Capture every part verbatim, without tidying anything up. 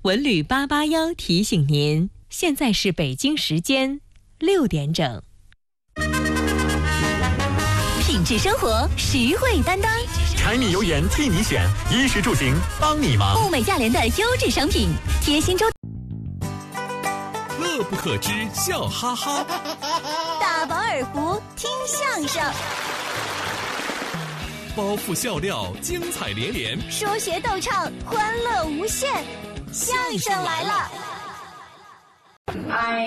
文旅八八幺提醒您，现在是北京时间六点整。 品质生活，实惠担当。 柴米油盐替你选，衣食住行帮你忙。 物美价廉的优质商品，贴心周。 乐不可支，笑哈哈。 大饱耳福，听相声。 包袱笑料，精彩连连。 说学逗唱，欢乐无限。相声来了。 哎，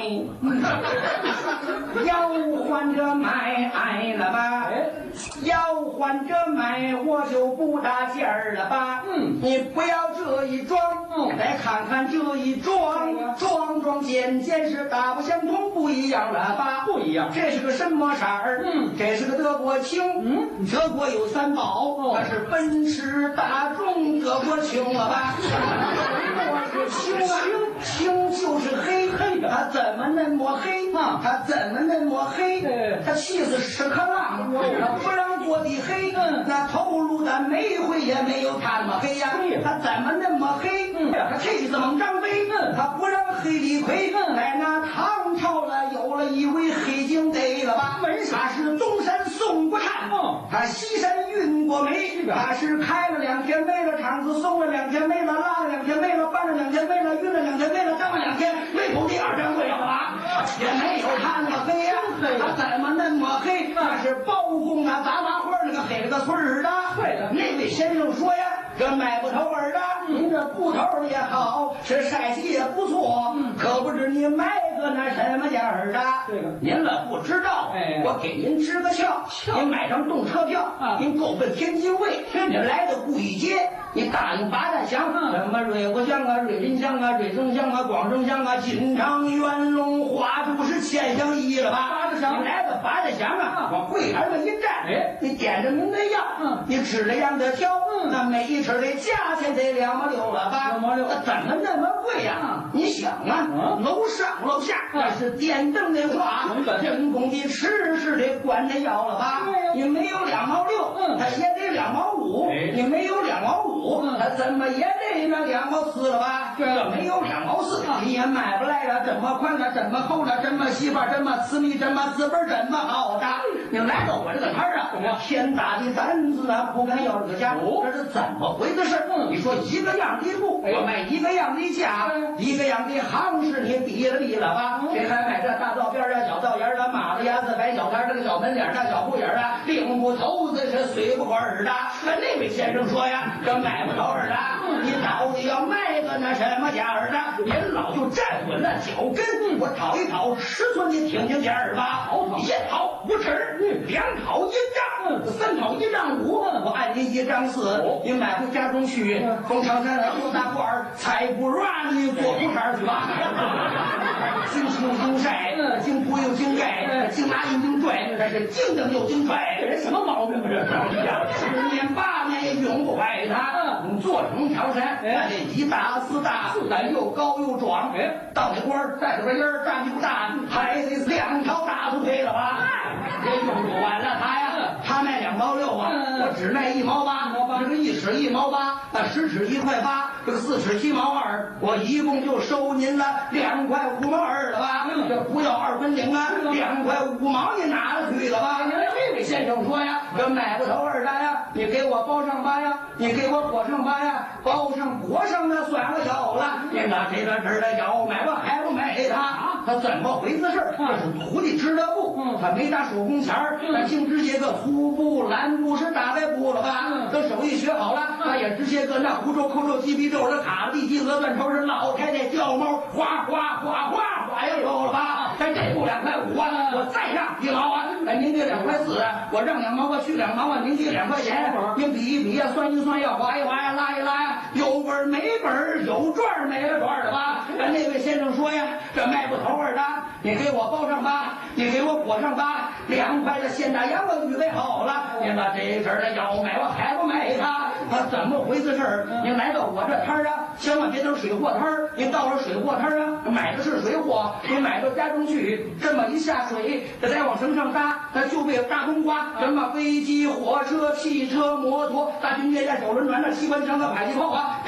要换着买哎了吧？要换着买我就不搭劲儿了吧？嗯，你不要这一装，嗯，再看看这一装，装装件件是大不相同，不一样了吧？不一样，这是个什么色儿？嗯，这是个德国青。嗯，德国有三宝，它是奔驰、大众、德国青了吧？我是青啊，青就是黑黑的，它怎么那么黑啊？它怎么那么黑？它气死屎壳郎，它不让过的黑，那头颅的煤灰也没有它那么黑呀。它怎么那么黑？它气死猛张飞，它不让黑李逵。在那唐朝了，有了一位黑警得了吧？他是东山宋国汉，他西山运过煤，他是开了两天煤了，厂子送了两天煤了，拉了两天煤了，搬了两天煤了，运了两天煤了，张了两天煤头第二张会了吧？也没有他那么黑呀，他怎么那么黑？他是包公啊，杂麻花那个黑了个村儿的。对的，那位先生说呀，这买不头儿的，您这布头也好，是晒洗也不错，可不知你买个那什么价儿的？这个您了不知道，哎，我给您支个窍，您买张动车票，您够奔天津卫，您来到故意街，你答应八大乡，什么瑞国乡啊、瑞林乡啊、瑞增乡啊、广正乡啊、锦昌、元龙、花都是千乡一了吧？八大乡，你来到八大乡啊，往柜台上一站，哎，你点着您的药，嗯，你吃了样的挑，嗯，那每一吃的价钱得两毛六了吧？两毛六，那怎么那么贵呀？你想啊，楼上楼下那是电灯的话，人工的吃是得管着要了吧？你没有两毛六，嗯，它也得两毛五，你没有两毛五，它怎么也得那两毛四了吧？这没有两毛四，你也买不来了，这么宽了，这么厚了，这么细吧，这么私密，这么资本，这么好的。你来到我这个摊儿啊，我天大的胆子啊，不敢要这个价，这是怎么回的事？你说一个样的布，我卖一个样的价，一个样的行市，你比了比了吧？谁还买这大道边啊、小道沿啊、马路牙子、摆小摊这个小门脸啊、小铺眼啊，领不头子是随不过耳的。那位先生说呀，这买不着耳的，你到底要卖个那什么价儿的？您老就站稳了脚跟，我讨一讨尺寸，你听听价儿吧。一讨五尺，两讨一丈，三讨一丈五，我按您一丈四，你买回家中去，从长山来后大罐儿，菜不软，你做不摊去吧。经清经晒，经铺又经盖，经拿又经拽，这是经蹬又经拽，这人什么毛病啊？这十年八年也用不坏它。你做成长山，那这一大四大，咱又高又壮，到那官儿带着个烟儿，站不大，还得两条大粗腿了吧？也用不完了它呀。他卖两毛六啊，我只卖一毛八，这个一尺一毛八，那十尺一块八，这个四尺七毛二，我一共就收您了两块五毛二了吧？这不要二分零啊，两块五毛你拿了去了吧？这位先生说呀，这买不头二的呀，你给我包上吧呀，你给我裹上吧呀，包上裹上那算了有了，你拿这个这的要买我还不买他？他怎么回事？这是徒弟织的布，他没打手工钱儿，他净直接个粗布、蓝布是大白布了吧？等手艺学好了，他也直接个那胡诌、扣诌、鸡皮皱的卡地鸡鹅断头是老太太掉毛，哗哗哗哗哗又有了吧？咱这布两块五啊，我再让一毛啊，哎，您给两块四，我让两毛，我去两毛啊，您给两块钱，您比一比呀，算一算呀，划一划呀，拉一拉呀，有本没本，有赚没了赚的吧？那位先生说呀，这卖不头儿的，你给我包上吧，你给我裹上吧，两块的现大洋我预备好了，您把这事儿的要买我还不买它？他怎么回事儿？您来到我这摊儿啊，千万别等水货摊儿，您到了水货摊儿啊，买的是水货，您买到家中去，这么一下水，这再往绳上搭，它就被大冬瓜，什么飞机、火车、汽车、摩托、大军舰、手轮船、那机关枪和迫击炮啊，开往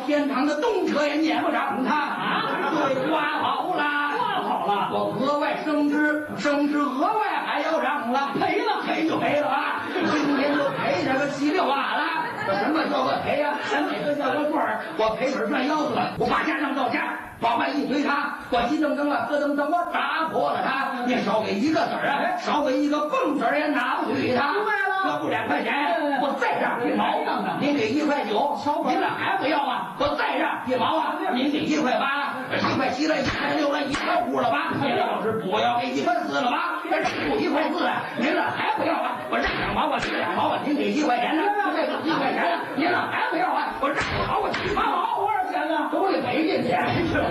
天堂的动车也撵不上他啊！对，刮好了，刮好了，我额外升职，升职额外还要涨了，赔了赔就赔了啊！今天就赔这个稀里哗啦。什么叫我赔呀？咱哪个叫我赚儿？我赔本赚腰子了，我把家当到家，往外一推他，我急噔噔了，咯噔噔，我打破了他。你少给一个子儿啊，少给一个蹦子儿也拿不去他。对了，要不两块钱，我再让一毛，您给一块九，您这还不要啊？我再让一毛啊，您给一块八，一块七了，一块六了，一块五了吧？您要是不要给一块四了吧？这不一块四，您这还不要啊？我让两毛，我给两毛啊，您给一块钱呢？这个一块钱。您这还不要啊？我让我好，我七八毛，多少钱呢？都得赔进去。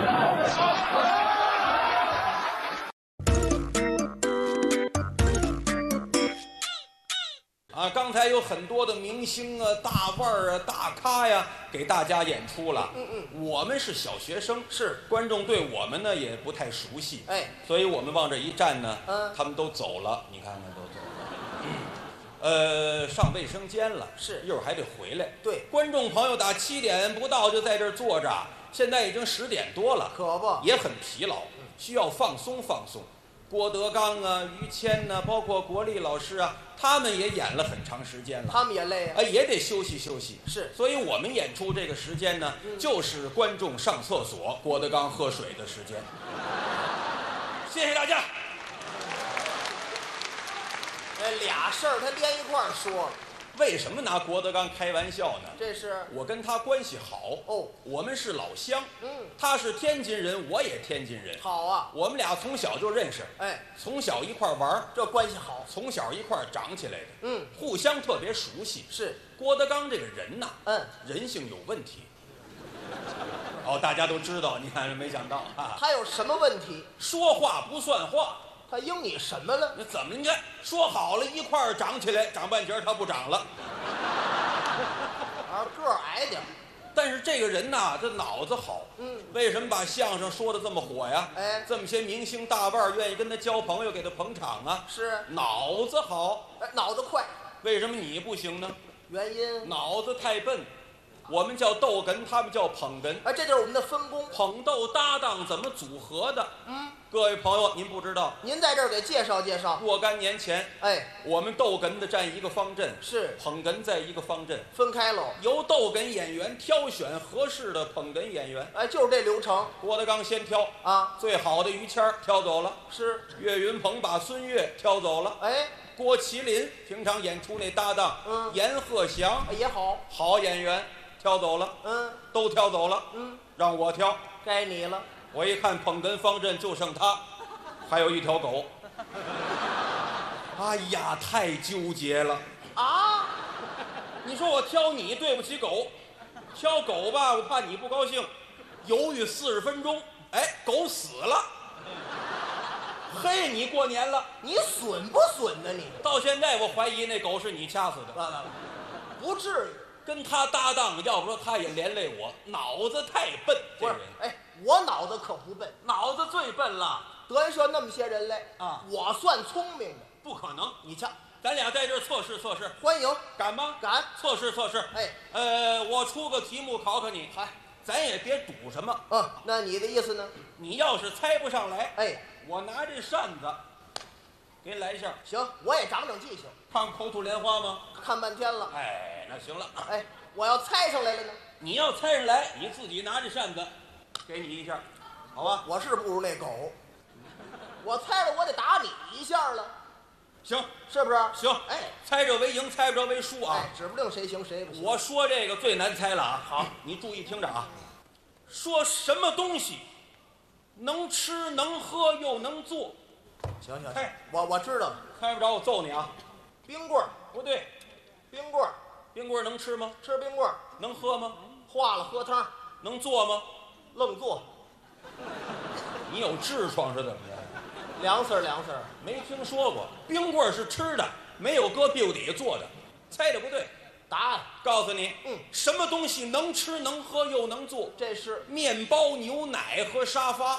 啊，刚才有很多的明星啊、大腕儿啊、大咖呀，给大家演出了。嗯嗯，我们是小学生，是观众对我们呢也不太熟悉。哎，所以我们往这一站呢，嗯，他们都走了，你看看都走了。嗯呃，上卫生间了，是一会儿还得回来。对，观众朋友打七点不到就在这儿坐着，现在已经十点多了，可不也很疲劳，需要放松放松。郭德纲啊、于谦呐、啊，包括国立老师啊，他们也演了很长时间了，他们也累啊，哎，也得休息休息。是，所以我们演出这个时间呢，嗯、就是观众上厕所、郭德纲喝水的时间。谢谢大家。 这俩事儿他连一块儿说， 为什么拿郭德纲开玩笑呢？ 这是我跟他关系好哦，我们是老乡，嗯，他是天津人，我也天津人， 好啊， 我们俩从小就认识，哎，从小一块玩， 这关系好， 从小一块长起来的， 嗯， 互相特别熟悉。是郭德纲这个人呐，嗯，人性有问题。哦，大家都知道，你看没想到啊， 他有什么问题？ 说话不算话。 他应你什么了？ 那怎么？你看说好了一块儿长起来，长半截他不长了， 啊，个儿矮点。 但是这个人呐，这脑子好。嗯，为什么把相声说的这么火呀？哎，这么些明星大腕儿愿意跟他交朋友，给他捧场啊？是，脑子好， 哎，脑子快。 为什么你不行呢？ 原因？ 脑子太笨。我们叫逗哏，他们叫捧哏。 哎，这就是我们的分工。 捧逗搭档怎么组合的？嗯，各位朋友，您不知道， 您在这儿给介绍介绍。 若干年前，哎，我们逗哏的占一个方阵， 是捧哏在一个方阵， 分开喽。 由逗哏演员挑选合适的捧哏演员。 哎，就是这流程。 郭德纲先挑啊，最好的于谦儿挑走了，是岳云鹏把孙越挑走了。哎，郭麒麟平常演出那搭档，嗯，阎鹤祥也好， 好演员。挑走了，嗯，都挑走了，嗯，让我挑， 该你了。 我一看捧哏方阵就剩他，还有一条狗。哎呀，太纠结了啊！你说我挑你对不起狗，挑狗吧，我怕你不高兴，犹豫四十分钟，哎，狗死了。嘿，你过年了， 你损不损呢？你到现在我怀疑那狗是你掐死的， 不至于。 跟他搭档，要不说他也连累我，脑子太笨。 不是，哎，我脑子可不笨， 脑子最笨了。 德云社那么些人来啊，我算聪明的。 不可能， 你瞧， 咱俩在这儿测试测试， 欢迎， 敢吗？ 敢， 测试测试。哎，呃，我出个题目考考你，嗨，咱也别赌什么。 嗯，那你的意思呢？ 你要是猜不上来， 哎， 我拿这扇子给你来一下。 行，我也长长记性。 看口吐莲花吗？ 看半天了。 哎，那行了。 哎。我要猜上来了呢， 你要猜上来，你自己拿着扇子，给你一下，好吧？ 我是不如那狗，我猜了我得打你一下了， 行， 是不是？ 行，哎，猜着为赢，猜不着为输啊， 哎，指不定谁行谁不行。 我说这个最难猜了啊，好，你注意听着啊，说什么东西能吃能喝又能做？ 行行，哎，我我知道了， 猜不着我揍你啊！ 冰棍儿不对， 冰棍儿。 冰棍能吃吗？ 吃冰棍能喝吗？ 化了喝汤。 能做吗？ 愣做。 你有痔疮是怎么着？ 凉丝儿凉丝儿， 没听说过。冰棍是吃的，没有搁屁股底下做的。猜的不对。 答案告诉你，嗯，什么东西能吃能喝又能做？ 这是面包、牛奶和沙发。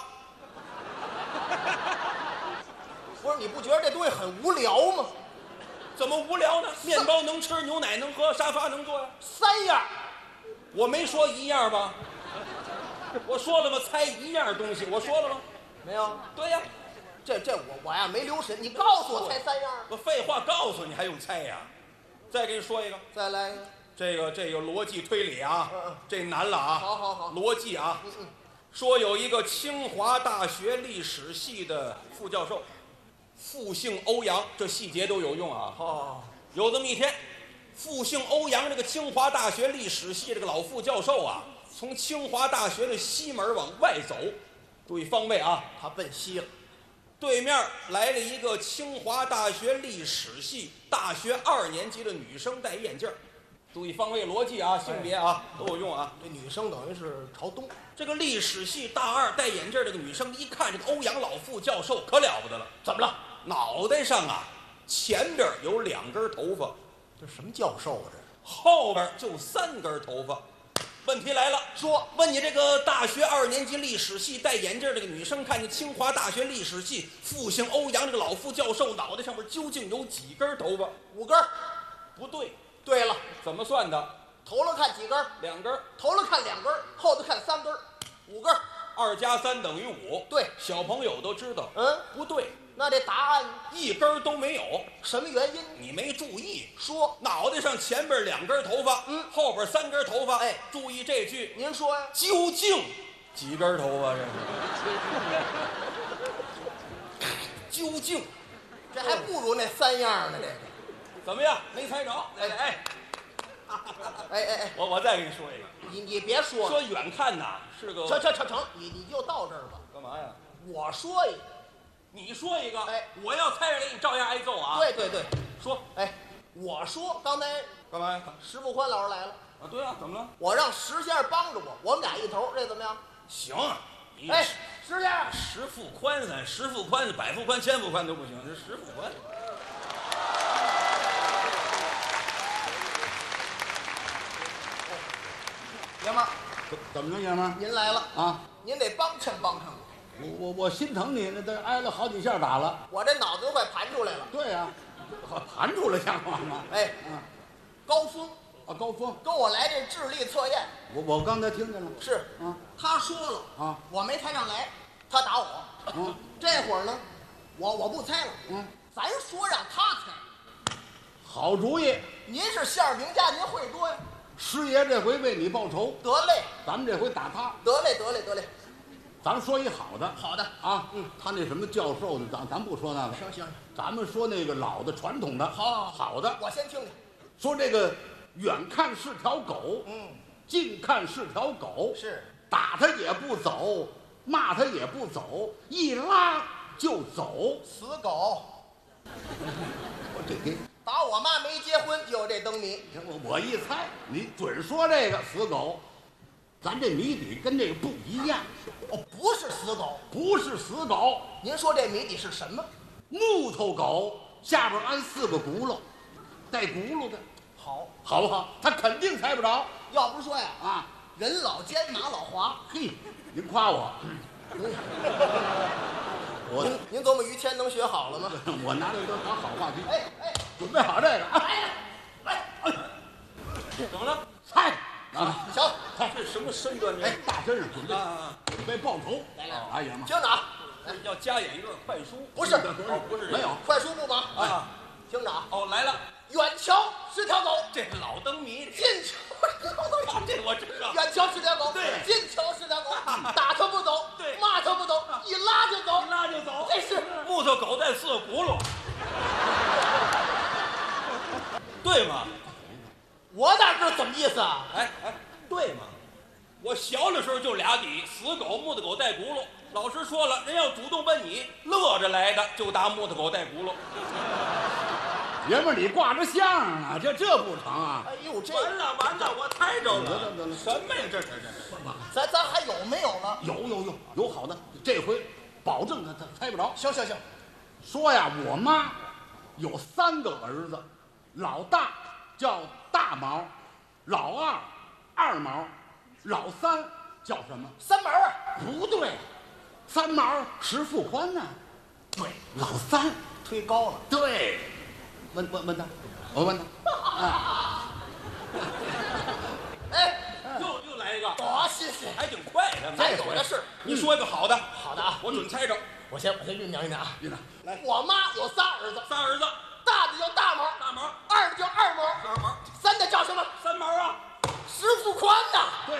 不是，你不觉得这东西很无聊吗？ 怎么无聊呢？面包能吃，牛奶能喝，沙发能坐呀。 三样， 我没说一样吧？我说了吗？猜一样东西，我说了吗？ 没有。 对呀， 这这我我呀没留神，你告诉我猜三样。 我废话告诉你还用猜呀？再给你说一个， 再来一个。 这个这个逻辑推理啊，嗯嗯这难了啊。 好好好， 逻辑啊。嗯嗯。说有一个清华大学历史系的副教授，复姓欧阳，这细节都有用啊。 哦。 有这么一天，复姓欧阳这个清华大学历史系这个老副教授啊，从清华大学的西门往外走，注意方位啊， 他奔西了。 对面来了一个清华大学历史系大学二年级的女生，戴眼镜。注意方位逻辑啊，性别啊、哎、都有用啊。 这女生等于是朝东。 这个历史系大二戴眼镜这个女生一看这个欧阳老副教授可了不得了，怎么了？脑袋上啊前边有两根头发， 这什么教授啊？这后边就三根头发。问题来了，说问你这个大学二年级历史系戴眼镜这个女生，看见清华大学历史系复姓欧阳这个老副教授脑袋上面究竟有几根头发？ 五根。 不对。 对了， 怎么算的？ 头了看几根？ 两根。 头了看两根，后头看三根，五根。 二加三等于五。 对， 小朋友都知道。 嗯， 不对。 那这答案一根都没有。 什么原因？ 你没注意。 说脑袋上前边两根头发， 嗯， 后边三根头发。 哎， 注意这句。 您说呀？ 究竟几根头发？这是。究竟， 这还不如那三样呢。这个怎么样？没猜着？哎哎。 哎哎哎， 我我再给你说一个， 你你别说， 说远看呐是个成成成成，你你就到这儿吧。 干嘛呀？ 我说一个， 你说一个， 哎， 我要猜着给你照样挨揍啊。 对对对， 说， 哎，我说刚才干嘛呀？ 石富宽老师来了啊，对啊，怎么了？ 我让石先生帮着我，我们俩一头，这怎么样？ 行，你哎，石先生， 石富宽咱石富宽、百富宽、千富宽都不行，这石富宽。 爷们儿， 怎么着，爷们儿？ 您来了啊！ 您得帮衬帮衬我。 我我我心疼你，那都挨了好几下打了。 我这脑子都快盘出来了。 对呀、啊，盘出来像话吗？ 哎， 嗯， 高峰啊，高峰跟我来这智力测验。 我我刚才听见了。 是啊， 他说了啊， 我没猜上来，他打我。 嗯， 这会儿呢，我我不猜了。 嗯， 咱说让他猜。 好主意。 您是相声名家，您会多呀。 师爷这回为你报仇， 得嘞， 咱们这回打他。 得嘞，得嘞，得嘞。 咱说一好的， 好的啊，嗯，他那什么教授的，咱咱不说那个， 行行， 咱们说那个老的传统的， 好， 好的， 我先听听。 说这个远看是条狗， 嗯， 近看是条狗， 是打他也不走，骂他也不走，一拉就走， 死狗。 我这给打我妈没结婚就有这灯谜。 我我一猜，你准说这个死狗。咱这谜底跟这个不一样， 哦，不是死狗， 不是死狗。 您说这谜底是什么？ 木头狗下边安四个轱辘，带轱辘的， 好， 好不好？他肯定猜不着。 要不说呀， 啊， 人老奸马老滑。 嘿，您夸我，我您您琢磨于谦能学好了吗？ 我拿这都当好话题。 哎哎， 准备好这个啊！ 来来，哎， 怎么了？ 猜啊！ 行， 这什么身段？ 哎，大身上准备啊， 准备报仇。 来来， 哎呀妈！ 听着啊， 要加演一段快书？ 不是， 哦，不是， 没有快书不忙啊。 听着啊， 哦，来了， 远瞧是条狗， 这老灯谜， 近瞧这我知道。 远瞧是条狗， 对， 近瞧是条狗，打它不走， 对， 骂它不走，一拉就走， 一拉就走， 这是木头狗带四个轱辘，对吗？ 我哪知道怎么意思啊？ 哎哎，对吗？我小的时候就俩底，死狗、木头狗带轱辘。老师说了，人要主动问你，乐着来的就答木头狗带轱辘。 爷们儿，你挂着相啊，这这不成啊！ 哎呦，这完了完了，我猜着了。 得了得了什么呀？这这这这， 咱咱还有没有了？ 有有有有好的，这回保证他他猜不着。 行行行， 说呀，我妈有三个儿子，老大叫大毛，老二二毛，老三叫什么？ 三毛啊？ 不对，三毛石富宽呢？对，老三推高了。 对，问问问他，我问他。啊、 哎， 又新鲜， 还挺快的。 咱有的是。 你说一个好的， 好的啊， 我准猜着。 我先我先酝酿酝酿啊， 酝酿。 来，我妈有仨儿子， 仨儿子， 大的叫大毛， 大毛； 二的叫二毛， 二毛； 三的叫什么？ 三毛啊， 石富宽呐。 对。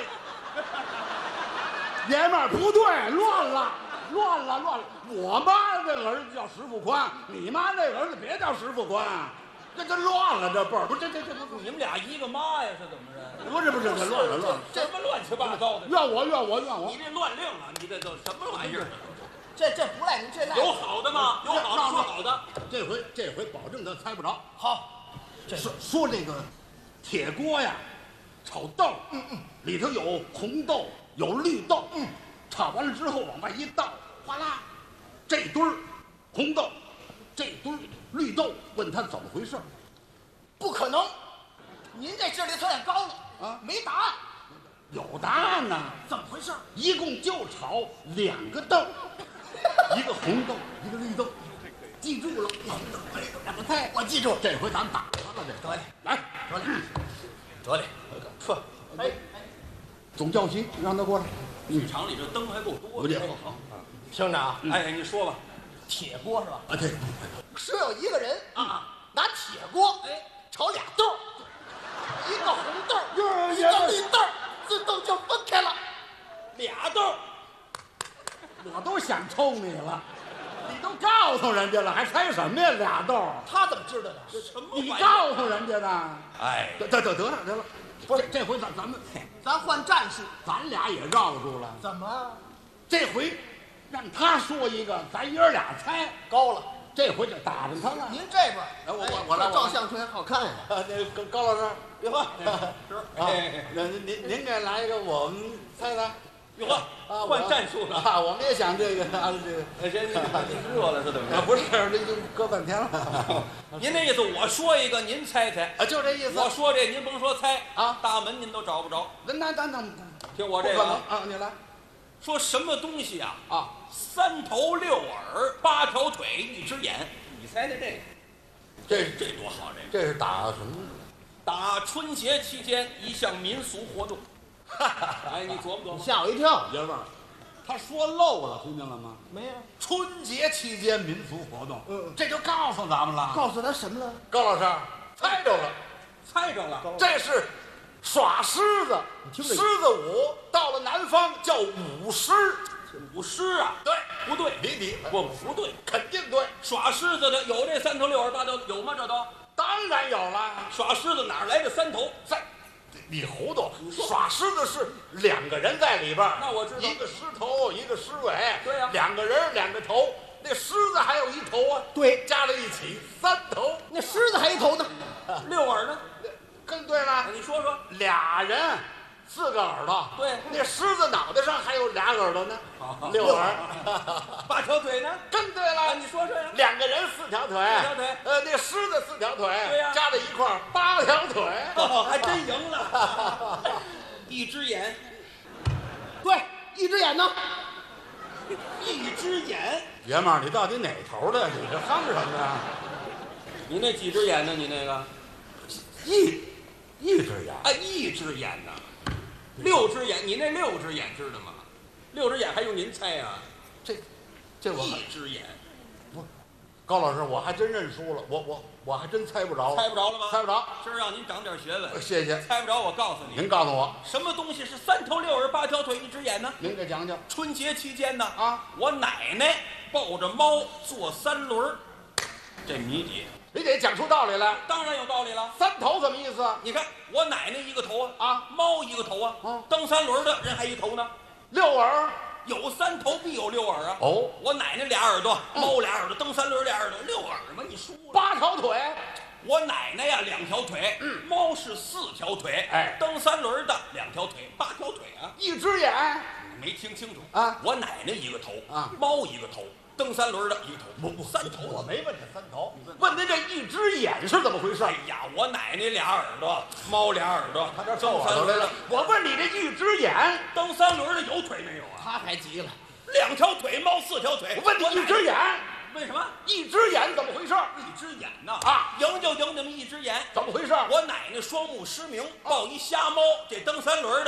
爷们儿不对，乱了，乱了，乱了。我妈那个儿子叫石富宽，你妈那个儿子别叫石富宽，这这乱了，这辈儿不是这这这不你们俩一个妈呀，是怎么着？ 不是不是，这乱了乱了， 什么乱七八糟的？ 怨我怨我怨我！ 你这乱令啊！你这都什么玩意儿？ 这这不赖您，这赖有好的吗？有好的说好的。 这回这回保证他猜不着。 好， 这说说这个铁锅呀，炒豆，嗯嗯，里头有红豆有绿豆，嗯，炒完了之后往外一倒，哗啦，这堆儿红豆，这堆儿绿豆，问他怎么回事？ 不可能，您这智力测验高了啊， 没答案。 有答案呢， 怎么回事？ 一共就炒两个豆，一个红豆，一个绿豆，记住了，红豆绿豆两个菜， 我记住。 这回咱打他了，这得嘞， 来， 得嘞，得嘞，呵，哎， 总教习让他过来。 剧场里这灯还够多的。 不介好， 听着啊， 哎，你说吧。 铁锅是吧？ 啊，对， 说有一个人啊，拿铁锅哎炒俩豆，一个红豆，一个绿豆，自动就分开了。 俩豆， 我都想抽你了，你都告诉人家了，还猜什么呀？俩豆， 他怎么知道的？ 什么你告诉人家的。 哎， 得得得得了得了，不是这回咱咱们咱换战术， 咱俩也绕住了。 怎么这回让他说一个，咱爷儿俩猜高了？ 这回就打着他了。 您这边， 哎我我我来我来照相出来好看呀。 啊，那高高老师， 别喝， 是啊，那您您您给来一个，我们猜猜。 哟呵，换战术了啊！我们也想这个啊，这个。 哎，谁你热了是怎么着？ 啊，不是，这已经搁半天了。 您那意思，我说一个，您猜猜啊，就这意思。 我说这，您甭说猜啊， 大门您都找不着。 那那那那， 听我这个啊，你来。 说什么东西啊？ 啊， 三头六耳，八条腿，一只眼。你猜猜这个？ 这这多好！这这是打什么？ 打春节期间一项民俗活动。哎，你琢磨琢磨。 吓我一跳， 爷们儿，他说漏了，听见了吗？ 没有。 春节期间民俗活动，嗯，这就告诉咱们了。 告诉他什么了？ 高老师，猜着了， 猜着了， 这是耍狮子。 听着狮子舞到了南方叫舞狮。 舞狮啊？ 对， 不对， 离题。 不不对， 肯定对。 耍狮子的有这三头六耳八条有吗？这都当然有了。 耍狮子哪儿来的三头？ 在，你糊涂。耍狮子是两个人在里边， 那我知道， 一个狮头，一个狮尾。 对呀， 两个人两个头，那狮子还有一头啊。 对， 加在一起三头。 那狮子还一头呢， 六耳呢？ 更对了。 你说说， 俩人四个耳朵。 对， 那狮子脑袋上还有俩耳朵呢，六耳。 八条腿呢？ 更对了。 你说说呀。 两个人四条腿， 四条腿。 呃，那狮子四条腿， 对呀， 加在一块儿八条腿。 哦，还真赢了。一只眼。 对，一只眼呢？ 一只眼。 爷们儿，你到底哪头的？你这夯什么呀？ 你那几只眼呢？你那个一一只眼啊，一只眼呢？六只眼，你那六只眼知道吗？六只眼还用您猜呀？ 这这我一只眼。 不，高老师，我还真认输了，我我我还真猜不着了。 猜不着了吗？ 猜不着。 今儿让您长点学问。 谢谢。 猜不着，我告诉你。 您告诉我， 什么东西是三头六耳八条腿一只眼呢？ 您给讲讲。 春节期间呢， 啊， 我奶奶抱着猫坐三轮儿，这谜底。 你得讲出道理来。 当然有道理了。 三头什么意思？ 你看我奶奶一个头啊， 啊， 猫一个头啊， 啊， 蹬三轮的人还一头呢。 六耳， 有三头必有六耳啊。 哦， 我奶奶俩耳朵，猫俩耳朵，蹬三轮俩耳朵，六耳嘛，你输了。 八条腿。 我奶奶呀两条腿，嗯，猫是四条腿， 哎， 蹬三轮的两条腿，八条腿啊。 一只眼。 没听清楚啊？ 我奶奶一个头啊， 猫一个头。蹬三轮的一个头， 不不， 三头。 我没问他三头，问您这一只眼是怎么回事？ 哎呀，我奶奶俩耳朵，猫俩耳朵， 他这蹬三轮的。我问你这一只眼， 蹬三轮的有腿没有啊？ 他还急了， 两条腿，猫四条腿。 我问你一只眼， 为什么？ 一只眼怎么回事？ 一只眼呐啊， 赢就赢那么一只眼， 怎么回事？ 我奶奶双目失明，抱一瞎猫，这蹬三轮的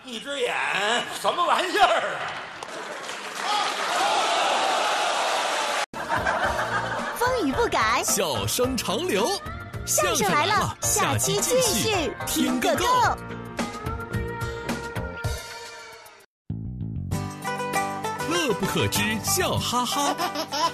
一只眼，什么玩意儿啊？风雨不改， 笑声长流。 相声来了，下期继续听个够。 乐不可支，笑哈哈。